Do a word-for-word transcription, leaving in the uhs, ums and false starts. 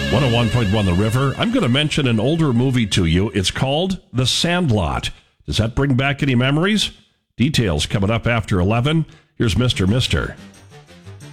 one oh one point one The River. I'm going to mention an older movie to you. It's called The Sandlot. Does that bring back any memories? Details coming up after eleven. Here's Mister Mister